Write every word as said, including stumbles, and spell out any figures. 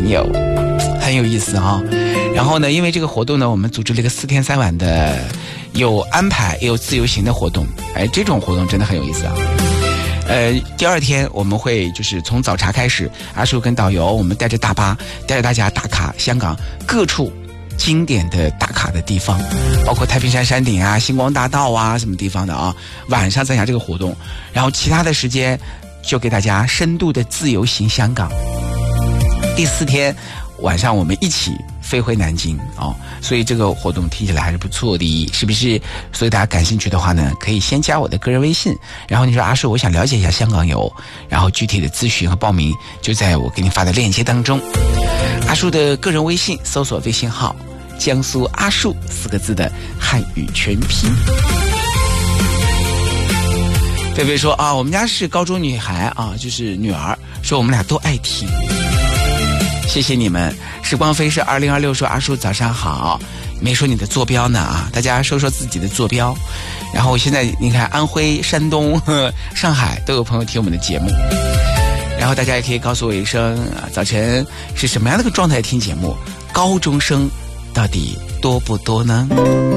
朋友，很有意思啊、哦。然后呢，因为这个活动呢，我们组织了一个四天三晚的有安排也有自由行的活动，哎，这种活动真的很有意思啊。呃，第二天我们会就是从早茶开始，阿叔跟导游，我们带着大巴带着大家打卡香港各处经典的打卡的地方，包括太平山山顶啊、星光大道啊什么地方的啊，晚上参加这个活动，然后其他的时间就给大家深度的自由行香港。第四天晚上我们一起飞回南京哦，所以这个活动听起来还是不错的，是不是？所以大家感兴趣的话呢，可以先加我的个人微信，然后你说阿叔我想了解一下香港游，然后具体的咨询和报名就在我给你发的链接当中。阿叔的个人微信搜索微信号江苏阿树四个字的汉语全拼。贝贝说啊，我们家是高中女孩啊，就是女儿，说我们俩都爱听。谢谢你们。时光飞逝二零二六说阿叔早上好，没说你的坐标呢啊，大家说说自己的坐标。然后现在你看安徽、山东、呵上海都有朋友听我们的节目，然后大家也可以告诉我一声啊，早晨是什么样的一个状态听节目？高中生到底多不多呢？